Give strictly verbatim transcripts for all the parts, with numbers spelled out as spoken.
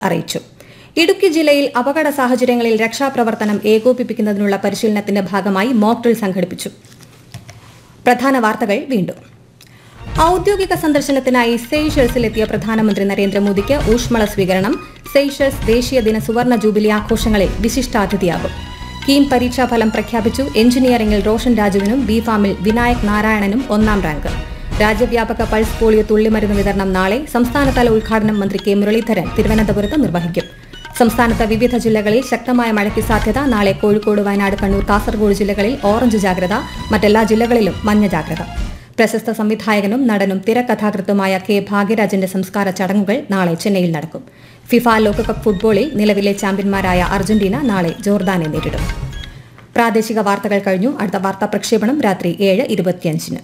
അറിയിച്ചു. ഇടുക്കി ജില്ലയിൽ അപകട സാഹചര്യങ്ങളിൽ രക്ഷാപ്രവർത്തനം ഏകോപിപ്പിക്കുന്നതിനുള്ള പരിശീലനത്തിന്റെ ഭാഗമായി മോക്ക് ഡ്രിൽ സംഘടിപ്പിച്ചു. പ്രധാന വാർത്തകൾ വീണ്ടും. ഔദ്യോഗിക സന്ദർശനത്തിനായി സെയ്ഷൽസിലെത്തിയ പ്രധാനമന്ത്രി നരേന്ദ്രമോദിക്ക് ഊഷ്മള സ്വീകരണം. സെയ്ഷൽസ് ദേശീയ ദിന സുവർണ ജൂബിലി ആഘോഷങ്ങളിൽ വിശിഷ്ടാതിഥിയാകും. കീം പരീക്ഷാഫലം പ്രഖ്യാപിച്ചു. എഞ്ചിനീയറിംഗിൽ റോഷൻ രാജുവിനും ബി ഫാമിൽ വിനായക് നാരായണനും ഒന്നാം റാങ്ക്. രാജ്യവ്യാപക പൾസ് പോളിയോ തുള്ളിമരുന്ന് വിതരണം നാളെ. സംസ്ഥാനതല ഉദ്ഘാടനം മന്ത്രി കെ മുരളീധരൻ തിരുവനന്തപുരത്ത് നിർവഹിക്കും. സംസ്ഥാനത്ത് വിവിധ ജില്ലകളിൽ ശക്തമായ മഴയ്ക്ക് സാധ്യത. നാളെ കോഴിക്കോട്, വയനാട്, കണ്ണൂർ, കാസർഗോഡ് ജില്ലകളിൽ ഓറഞ്ച് ജാഗ്രത. മറ്റെല്ലാ ജില്ലകളിലും മഞ്ഞ ജാഗ്രത. പ്രശസ്ത സംവിധായകനും നടനും തിരക്കഥാകൃത്തുമായ കെ ഭാഗ്യരാജിന്റെ സംസ്കാര ചടങ്ങുകൾ നാളെ ചെന്നൈയിൽ നടക്കും. ഫിഫ ലോകകപ്പ് ഫുട്ബോളിൽ നിലവിലെ ചാമ്പ്യന്മാരായ അർജന്റീന നാളെ ജോർദാനെ നേരിടും. പ്രാദേശിക വാർത്തകൾ കഴിഞ്ഞു. അടുത്ത വാർത്താ പ്രക്ഷേപണം രാത്രി ഏഴ് ഇരുപത്തിയഞ്ചിന്.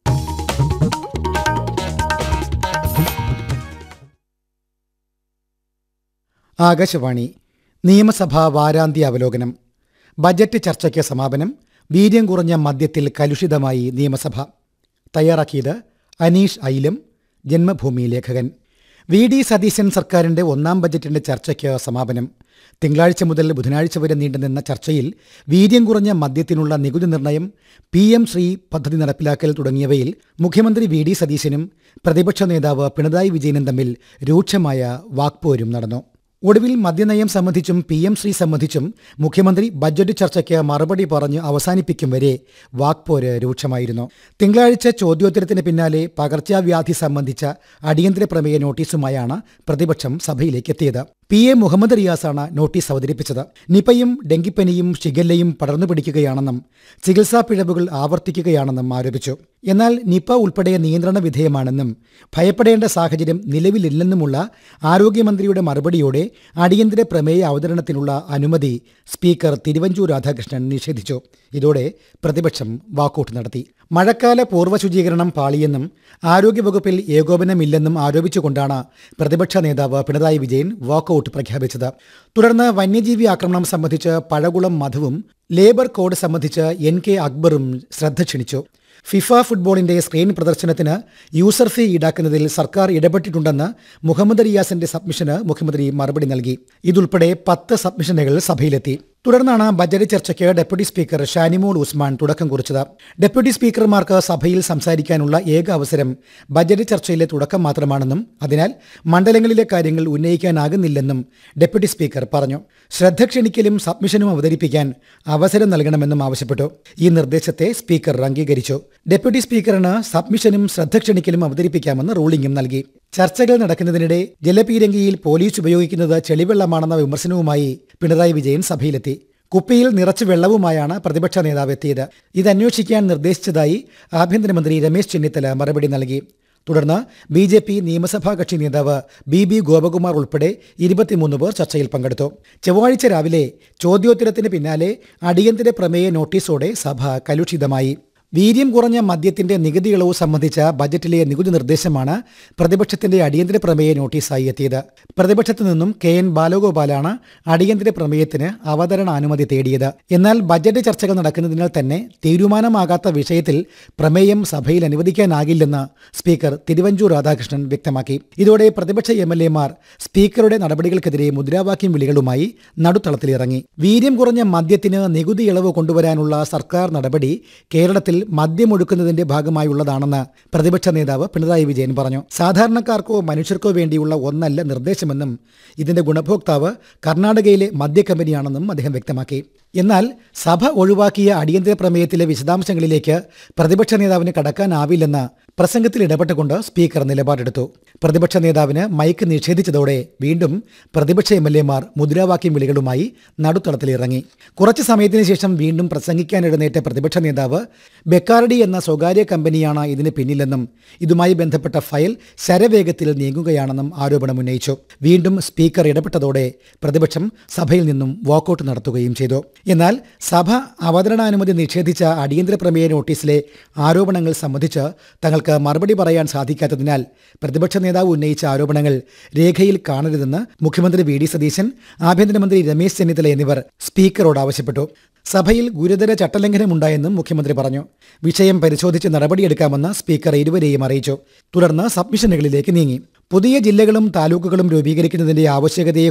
ആകാശവാണി നിയമസഭാ വാരാന്ത്യ അവലോകനം. ബജറ്റ് ചർച്ചയ്ക്ക് സമാപനം. വീര്യം കുറഞ്ഞ മദ്യത്തിൽ കലുഷിതമായി നിയമസഭ. തയ്യാറാക്കിയത് അനീഷ് ഐലം, ജന്മഭൂമി ലേഖകൻ. വി ഡി സതീശൻ സർക്കാരിന്റെ ഒന്നാം ബജറ്റിന്റെ ചർച്ചയ്ക്ക് സമാപനം. തിങ്കളാഴ്ച മുതൽ ബുധനാഴ്ച വരെ നീണ്ടുനിന്ന ചർച്ചയിൽ വീര്യം കുറഞ്ഞ മദ്യത്തിനുള്ള നികുതി നിർണയം, പി എം ശ്രീ പദ്ധതി നടപ്പിലാക്കൽ തുടങ്ങിയവയിൽ മുഖ്യമന്ത്രി വി ഡി സതീശനും പ്രതിപക്ഷ നേതാവ് പിണറായി വിജയനും തമ്മിൽ രൂക്ഷമായ വാക്പോരും നടന്നു. ഒടുവിൽ മദ്യനയം സംബന്ധിച്ചും പി എം ശ്രീ സംബന്ധിച്ചും മുഖ്യമന്ത്രി ബജറ്റ് ചർച്ചയ്ക്ക് മറുപടി പറഞ്ഞ് അവസാനിപ്പിക്കും വരെ വാക്പോര് രൂക്ഷമായിരുന്നു. തിങ്കളാഴ്ച ചോദ്യോത്തരത്തിന് പിന്നാലെ പകർച്ചവ്യാധി സംബന്ധിച്ച അടിയന്തര പ്രമേയ നോട്ടീസുമായാണ് പ്രതിപക്ഷം സഭയിലേക്ക് എത്തിയത്. പി എ മുഹമ്മദ് റിയാസാണ് നോട്ടീസ് അവതരിപ്പിച്ചത്. നിപയും ഡെങ്കിപ്പനിയും ഷിഗല്ലയും പടർന്നു പിടിക്കുകയാണെന്നും ചികിത്സാ പിഴവുകൾ ആവർത്തിക്കുകയാണെന്നും ആരോപിച്ചു. എന്നാൽ നിപ ഉൾപ്പെടെ നിയന്ത്രണ വിധേയമാണെന്നും ഭയപ്പെടേണ്ട സാഹചര്യം നിലവിലില്ലെന്നുമുള്ള ആരോഗ്യമന്ത്രിയുടെ മറുപടിയോടെ അടിയന്തര പ്രമേയ അവതരണത്തിനുള്ള അനുമതി സ്പീക്കർ തിരുവഞ്ചൂർ രാധാകൃഷ്ണൻ നിഷേധിച്ചു. ഇതോടെ പ്രതിപക്ഷം വാക്കൌട്ട് നടത്തി. മഴക്കാല പൂർവ്വ ശുചീകരണം പാളിയെന്നും ആരോഗ്യവകുപ്പിൽ ഏകോപനമില്ലെന്നും ആരോപിച്ചുകൊണ്ടാണ് പ്രതിപക്ഷ നേതാവ് പിണറായി വിജയൻ വാക്കൌട്ട് പ്രഖ്യാപിച്ചത്. തുടർന്ന് വന്യജീവി ആക്രമണം സംബന്ധിച്ച് പഴകുളം മധുവും ലേബർ കോഡ് സംബന്ധിച്ച് എൻ കെ അക്ബറും ശ്രദ്ധ ക്ഷണിച്ചു. ഫിഫ ഫുട്ബോളിന്റെ സ്ക്രീൻ പ്രദർശനത്തിന് യൂസർ ഫീ ഈടാക്കുന്നതിൽ സർക്കാർ ഇടപെട്ടിട്ടുണ്ടെന്ന് മുഹമ്മദ് റിയാസിന്റെ സബ്മിഷന് മുഖ്യമന്ത്രി മറുപടി നൽകി. ഇതുൾപ്പെടെ പത്ത് സബ്മിഷനുകൾ സഭയിലെത്തി. തുടർന്നാണ് ബജറ്റ് ചർച്ചയ്ക്ക് ഡെപ്യൂട്ടി സ്പീക്കർ ഷാനിമോൾ ഉസ്മാൻ തുടക്കം കുറിച്ചത്. ഡെപ്യൂട്ടി സ്പീക്കർമാർക്ക് സഭയിൽ സംസാരിക്കാനുള്ള ഏക അവസരം ബജറ്റ് ചർച്ചയിലെ തുടക്കം മാത്രമാണെന്നും അതിനാൽ മണ്ഡലങ്ങളിലെ കാര്യങ്ങൾ ഉന്നയിക്കാനാകുന്നില്ലെന്നും ഡെപ്യൂട്ടി സ്പീക്കർ പറഞ്ഞു. ശ്രദ്ധ ക്ഷണിക്കലും സബ്മിഷനും അവതരിപ്പിക്കാൻ അവസരം നൽകണമെന്നും ആവശ്യപ്പെട്ടു. ഈ നിർദ്ദേശത്തെ സ്പീക്കർ അംഗീകരിച്ചു. ഡെപ്യൂട്ടി സ്പീക്കറിന് സബ്മിഷനും ശ്രദ്ധ ക്ഷണിക്കലും അവതരിപ്പിക്കാമെന്ന് റൂളിംഗും നൽകി. ചർച്ചകൾ നടക്കുന്നതിനിടെ ജലപീരങ്കിയിൽ പോലീസ് ഉപയോഗിക്കുന്നത് ചെളിവെള്ളമാണെന്ന വിമർശനവുമായി പിണറായി വിജയൻ സഭയിലെത്തി. കുപ്പിയിൽ നിറച്ചു വെള്ളവുമായാണ് പ്രതിപക്ഷ നേതാവ് എത്തിയത്. ഇത് അന്വേഷിക്കാൻ നിർദ്ദേശിച്ചതായി ആഭ്യന്തരമന്ത്രി രമേശ് ചെന്നിത്തല മറുപടി നൽകി. തുടർന്ന് ബി ജെ പി നിയമസഭാ കക്ഷി നേതാവ് ബി ബി ഗോപകുമാർ ഉൾപ്പെടെ ഇരുപത്തിമൂന്ന് പേർ ചർച്ചയിൽ പങ്കെടുത്തു. ചൊവ്വാഴ്ച രാവിലെ ചോദ്യോത്തരത്തിന് പിന്നാലെ അടിയന്തര പ്രമേയ നോട്ടീസോടെ സഭ കലുഷിതമായി. വീര്യം കുറഞ്ഞ മദ്യത്തിന്റെ നികുതി ഇളവ് സംബന്ധിച്ച ബജറ്റിലെ നികുതി നിർദ്ദേശമാണ് പ്രതിപക്ഷത്തിന്റെ അടിയന്തര പ്രമേയ നോട്ടീസായി എത്തിയത്. പ്രതിപക്ഷത്തു നിന്നും കെ എൻ ബാലഗോപാലാണ് അടിയന്തര പ്രമേയത്തിന് അവതരണാനുമതി തേടിയത്. എന്നാൽ ബജറ്റ് ചർച്ചകൾ നടക്കുന്നതിനാൽ തന്നെ തീരുമാനമാകാത്ത വിഷയത്തിൽ പ്രമേയം സഭയിൽ അനുവദിക്കാനാകില്ലെന്ന് സ്പീക്കർ തിരുവഞ്ചൂർ രാധാകൃഷ്ണൻ വ്യക്തമാക്കി. ഇതോടെ പ്രതിപക്ഷ എം എൽ എമാർ സ്പീക്കറുടെ നടപടികൾക്കെതിരെ മുദ്രാവാക്യം വിളികളുമായി നടുത്തളത്തിലിറങ്ങി. വീര്യം കുറഞ്ഞ മദ്യത്തിന് നികുതി ഇളവ് കൊണ്ടുവരാനുള്ള സർക്കാർ നടപടി കേരളത്തിൽ മദ്യമൊഴുക്കുന്നതിന്റെ ഭാഗമായുള്ളതാണെന്ന് പ്രതിപക്ഷ നേതാവ് പിണറായി വിജയൻ പറഞ്ഞു. സാധാരണക്കാർക്കോ മനുഷ്യർക്കോ വേണ്ടിയുള്ള ഒന്നല്ല നിർദ്ദേശമെന്നും ഇതിന്റെ ഗുണഭോക്താവ് കർണാടകയിലെ മദ്യ കമ്പനിയാണെന്നും അദ്ദേഹം വ്യക്തമാക്കി. എന്നാൽ സഭ ഒഴിവാക്കിയ അടിയന്തര പ്രമേയത്തിലെ വിശദാംശങ്ങളിലേക്ക് പ്രതിപക്ഷ നേതാവിന് കടക്കാനാവില്ലെന്ന് പ്രസംഗത്തിൽ ഇടപെട്ടുകൊണ്ട് സ്പീക്കർ നിലപാടെടുത്തു. പ്രതിപക്ഷ നേതാവിന് മൈക്ക് നിഷേധിച്ചതോടെ വീണ്ടും പ്രതിപക്ഷ എം എൽ എമാർ മുദ്രാവാക്യം വിളികളുമായി നടുത്തളത്തിലിറങ്ങി. കുറച്ചു സമയത്തിന് ശേഷം വീണ്ടും പ്രസംഗിക്കാനെഴുന്നേറ്റ പ്രതിപക്ഷ നേതാവ് ബെക്കാർഡി എന്ന സ്വകാര്യ കമ്പനിയാണ് ഇതിന് പിന്നിലെന്നും ഇതുമായി ബന്ധപ്പെട്ട ഫയൽ ശരവേഗത്തിൽ നീങ്ങുകയാണെന്നും ആരോപണമുന്നയിച്ചു. വീണ്ടും സ്പീക്കർ ഇടപെട്ടതോടെ പ്രതിപക്ഷം സഭയിൽ നിന്നും വാക്കൌട്ട് നടത്തുകയും ചെയ്തു. എന്നാൽ സഭ അവതരണാനുമതി നിഷേധിച്ച അടിയന്തര പ്രമേയ നോട്ടീസിലെ ആരോപണങ്ങൾ സംബന്ധിച്ച് തങ്ങൾക്ക് മറുപടി പറയാൻ സാധിക്കാത്തതിനാൽ പ്രതിപക്ഷ നേതാവ് ഉന്നയിച്ച ആരോപണങ്ങൾ രേഖയിൽ കാണരുതെന്ന് മുഖ്യമന്ത്രി വി ഡി സതീശൻ, ആഭ്യന്തരമന്ത്രി രമേശ് ചെന്നിത്തല എന്നിവർ സ്പീക്കറോട് ആവശ്യപ്പെട്ടു. സഭയിൽ ഗുരുതര ചട്ടലംഘനമുണ്ടായെന്നും മുഖ്യമന്ത്രി പറഞ്ഞു. വിഷയം പരിശോധിച്ച് നടപടിയെടുക്കാമെന്ന് സ്പീക്കർ ഇരുവരെയും അറിയിച്ചു. തുടർന്ന് സബ്മിഷനുകളിലേക്ക് നീങ്ങി. പുതിയ ജില്ലകളും താലൂക്കുകളും രൂപീകരിക്കുന്നതിന്റെ ആവശ്യകതയെ